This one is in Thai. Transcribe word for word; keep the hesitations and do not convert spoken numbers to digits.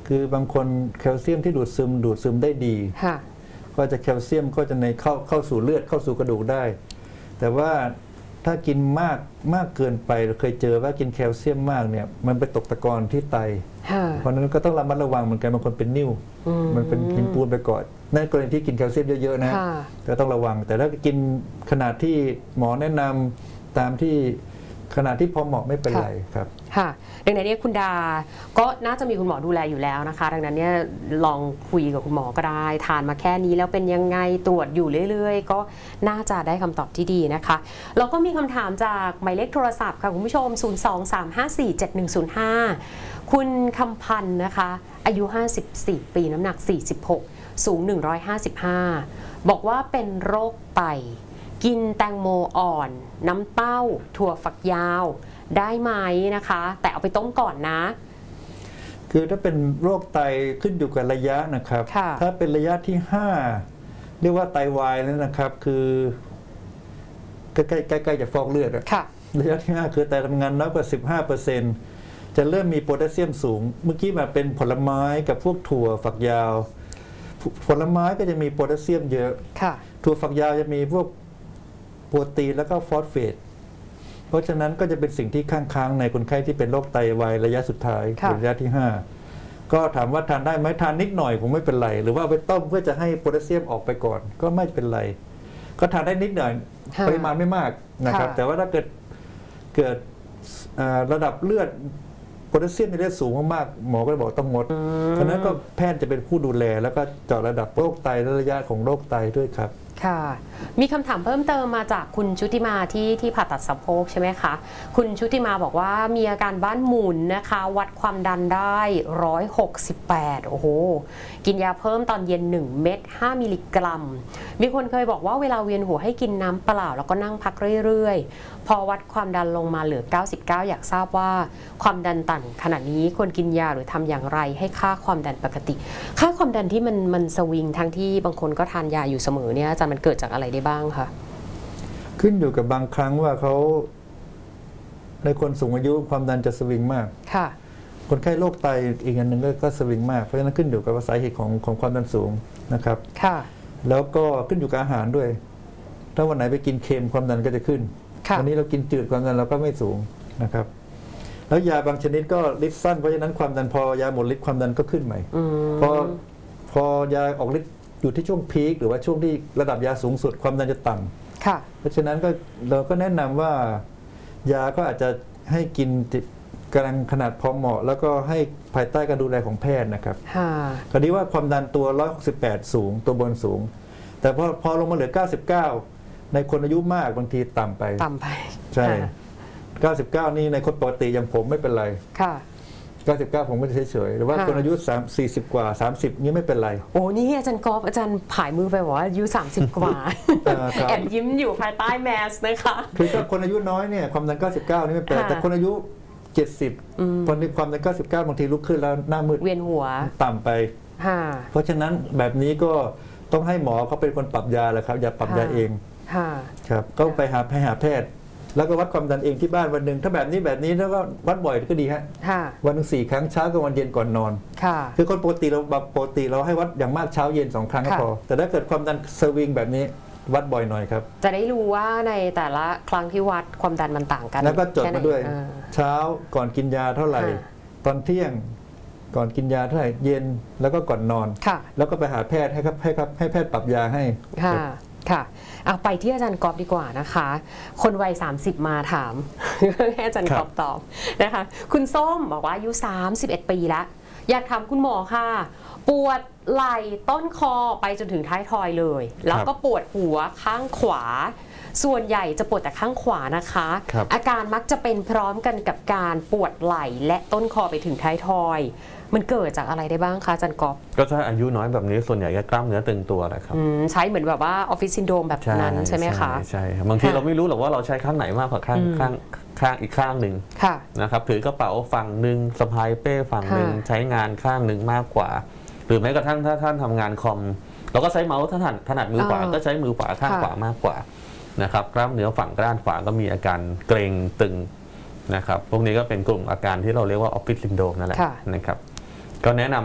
คือบางคนแคลเซียมที่ดูดซึมดูดซึมได้ดีก็จะแคลเซียมก็จะในเข้าเข้าสู่เลือดเข้าสู่กระดูกได้ แต่ว่าถ้ากินมากมากเกินไปเราเคยเจอว่ากินแคลเซียมมากเนี่ยมันไปตกตะกอนที่ไตเพราะนั้นก็ต้องระมัดระวังเหมือนกันบางคนเป็นนิ่วมันเป็นหินปูนไปก่อนนั่นกรณีที่กินแคลเซียมเยอะๆนะก็ต้องระวังแต่ถ้ากินขนาดที่หมอแนะนำตามที่ขนาดที่พอเหมาะไม่เป็นไรครับค่ะดังนั้นเนี่ยคุณดาก็น่าจะมีคุณหมอดูแลอยู่แล้วนะคะดังนั้นเนี่ยลองคุยกับคุณหมอก็ได้ทานมาแค่นี้แล้วเป็นยังไงตรวจอยู่เรื่อยๆก็น่าจะได้คำตอบที่ดีนะคะแล้วก็มีคำถามจากหมายเลขโทรศัพท์ค่ะคุณผู้ชมศูนย์ สอง สาม ห้า สี่ เจ็ด หนึ่ง ศูนย์ ห้าคุณคำพันธ์นะคะอายุห้าสิบสี่ปีน้ำหนักสี่สิบหกสูงหนึ่งร้อยห้าสิบห้าบอกว่าเป็นโรคไตกินแตงโมอ่อนน้ำเต้าถั่วฝักยาวได้ไหมนะคะแต่เอาไปต้มก่อนนะคือถ้าเป็นโรคไตขึ้นอยู่กับระยะนะครับถ้าเป็นระยะที่ห้าเรียกว่าไตวายแล้วนะครับคือใกล้ใกล้ใกล้จะฟอกเลือดระยะที่ห้าคือไตทำงานน้อยกว่า สิบห้าเปอร์เซ็นต์ จะเริ่มมีโพแทสเซียมสูงเมื่อกี้มาเป็นผลไม้กับพวกถั่วฝักยาวผลไม้ก็จะมีโพแทสเซียมเยอะถั่วฝักยาวจะมีพวกโปรตีนแล้วก็ฟอสเฟตเพราะฉะนั้นก็จะเป็นสิ่งที่ค้างๆในคนไข้ที่เป็นโรคไตวายระยะสุดท้ายระยะที่ห้าก็ถามว่าทานได้ไหมทานนิดหน่อยคงไม่เป็นไรหรือว่าไปต้มเพื่อจะให้โพแทสเซียมออกไปก่อนก็ไม่เป็นไรก็ทานได้นิดหน่อยปริมาณไม่มากนะครับแต่ว่าถ้าเกิดเกิดระดับเลือดโพแทสเซียมในเลือดสูงมากๆหมอก็บอกต้องงดเพราะนั้นก็แพทย์จะเป็นผู้ดูแลแล้วก็เจาะระดับโรคไตและระยะของโรคไตด้วยครับค่ะมีคำถามเพิ่มเติมมาจากคุณชุติมาที่ที่ผ่าตัดสะโพกใช่ไหมคะคุณชุติมาบอกว่ามีอาการบ้านหมุนนะคะวัดความดันได้หนึ่งร้อยหกสิบแปดโอ้โหกินยาเพิ่มตอนเย็นหนึ่งเม็ดห้ามิลลิกรัมมีคนเคยบอกว่าเวลาเวียนหัวให้กินน้ำเปล่าแล้วก็นั่งพักเรื่อยๆพอวัดความดันลงมาเหลือเก้าสิบเก้าอยากทราบว่าความดันต่ำขณะนี้ควรกินยาหรือทำอย่างไรให้ค่าความดันปกติค่าความดันที่มันมันสวิงทั้งที่บางคนก็ทานยาอยู่เสมอเนี่ยมันเกิดจากอะไรได้บ้างคะขึ้นอยู่กับบางครั้งว่าเขาในคนสูงอายุความดันจะสวิงมากค่ะคนไข้โรคไตอีกอันหนึ่งก็สวิงมากเพราะฉะนั้นขึ้นอยู่กับสาเหตุของของความดันสูงนะครับค่ะแล้วก็ขึ้นอยู่กับอาหารด้วยถ้าวันไหนไปกินเค็มความดันก็จะขึ้นวันนี้เรากินจืดความดันเราก็ไม่สูงนะครับแล้วยาบางชนิดก็ฤทธิ์สั้นเพราะฉะนั้นความดันพอยาหมดฤทธิ์ความดันก็ขึ้นใหม่พอพอยาออกฤทธิ์อยู่ที่ช่วงพีคหรือว่าช่วงที่ระดับยาสูงสุดความดันจะต่ำค่ะเพราะฉะนั้นก็เราก็แนะนำว่ายาก็อาจจะให้กินกำลังขนาดพอเหมาะแล้วก็ให้ภายใต้การดูแลของแพทย์นะครับค่ะคราวนี้ว่าความดันตัวหนึ่งร้อยหกสิบแปดสูงตัวบนสูงแต่พอพอลงมาเหลือเก้าสิบเก้าในคนอายุมากบางทีต่ำไปต่ำไปใช่เก้าสิบเก้านี่ในคนปกติอย่างผมไม่เป็นไรค่ะเก้าสิบเก้าผมก็จะเฉยๆหรือว่าคนอายุสาม สี่สิบกว่าสามสิบนี้ไม่เป็นไรโอ้นี่อาจารย์กอล์ฟอาจารย์ผายมือไปบอกว่าอายุสามสิบกว่าแอบยิ้มอยู่ภายใต้แมสนะคะคือถ้าคนอายุน้อยเนี่ยความดันเก้าสิบเก้านี่ไม่เป็นแต่คนอายุเจ็ดสิบตอนนี้ความดันเก้าสิบเก้าบางทีลุกขึ้นแล้วหน้ามืดเวียนหัวต่ำไปเพราะฉะนั้นแบบนี้ก็ต้องให้หมอเขาเป็นคนปรับยาแหละครับอย่าปรับยาเองครับก็ไปหาไปหาแพทย์แล้วก็วัดความดันเองที่บ้านวันหนึ่งถ้าแบบนี้แบบนี้แล้วก็วัดบ่อยก็ดีฮะวันหนึ่งสี่ครั้งเช้ากับวันเย็นก่อนนอนคือคนปกติเราแบบปกติเราให้วัดอย่างมากเช้าเย็นสองครั้งก็พอแต่ถ้าเกิดความดันสวิงแบบนี้วัดบ่อยหน่อยครับจะได้รู้ว่าในแต่ละครั้งที่วัดความดันมันต่างกันแล้วก็จดมาด้วยเช้าก่อนกินยาเท่าไหร่ตอนเที่ยงก่อนกินยาเท่าไหร่เย็นแล้วก็ก่อนนอนแล้วก็ไปหาแพทย์ให้ครับให้ครับให้แพทย์ปรับยาให้ค่ะเอาไปที่อาจารย์กอล์ฟดีกว่านะคะคนวัยสามสิบมาถามให้อาจารย์กอล์ฟตอบนะคะคุณส้มบอกว่าอายุสามสิบเอ็ดปีแล้วอยากถามคุณหมอค่ะปวดไหล่ต้นคอไปจนถึงท้ายทอยเลยแล้วก็ปวดหัวข้างขวาส่วนใหญ่จะปวดแต่ข้างขวานะคะอาการมักจะเป็นพร้อมกันกับการปวดไหล่และต้นคอไปถึงท้ายทอยมันเกิดจากอะไรได้บ้างคะอาจารย์กอล์ฟก็ถ้าอายุน้อยแบบนี้ส่วนใหญ่ก็กล้ามเนื้อตึงตัวแหละครับใช้เหมือนแบบว่าออฟฟิศซินโดรมแบบนั้นใช่ไหมคะใช่บางทีเราไม่รู้หรอกว่าเราใช้ข้างไหนมากกว่าข้างข้างข้างอีกข้างหนึ่งนะครับถือกระเป๋าฝั่งหนึ่งสะพายเป้ฝั่งหนึ่งใช้งานข้างหนึ่งมากกว่าหรือแม้กระทั่งถ้าท่านทำงานคอมเราก็ใช้เมาส์ถ้าถนัดถนัดมือขวาก็ใช้มือขวาข้างขวามากกว่านะครับกล้ามเนื้อฝั่งด้านขวาก็มีอาการเกร็งตึงนะครับพวกนี้ก็เป็นกลุ่มอาการที่เราเรียกว่าออฟฟิศซินโดรมนั่นแหละนะครับก็แนะนำ